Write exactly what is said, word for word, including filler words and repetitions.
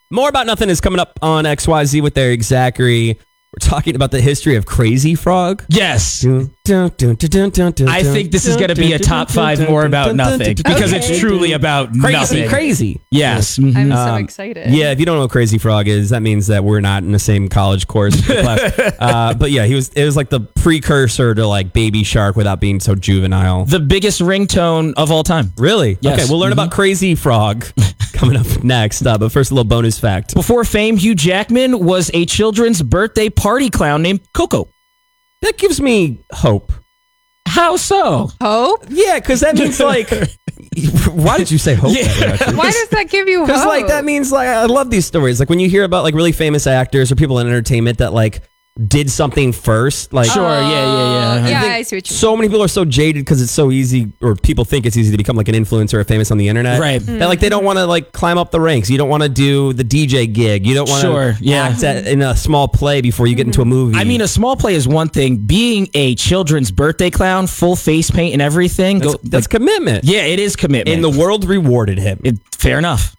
More About Nothing is coming up on X Y Z with Eric Zachary. We're talking about the history of Crazy Frog. Yes. I think this is going to be a top five More About Nothing because Okay. it's truly about Crazy, nothing. crazy. Yes. I'm so Um, excited. Yeah, if you don't know what Crazy Frog is, that means that we're not in the same college course class. Uh, but yeah, he was. It was like the precursor to like Baby Shark without being so juvenile. The biggest ringtone of all time. Really? Yes. Okay, we'll learn Mhm. about Crazy Frog coming up next. Uh, but first, a little bonus fact. Before fame, Hugh Jackman was a children's birthday party clown named Coco. That gives me hope. How so? Hope? Yeah, because that means like. Why did you say hope? Yeah. Why does that give you hope? Because like that means like I love these stories. Like when you hear about like really famous actors or people in entertainment that like did something first. Like Sure, yeah, yeah, yeah. Yeah, think I see what you so many people are so jaded because it's so easy, or people think it's easy to become like an influencer or famous on the internet. Right. That like they don't want to like climb up the ranks. You don't want to do the D J gig. You don't want to Sure, yeah. act at, in a small play before you get into a movie. I mean, a small play is one thing. Being a children's birthday clown, full face paint and everything. that's, go, that's like, commitment. yeah, it is commitment. And the world rewarded him. It, fair enough.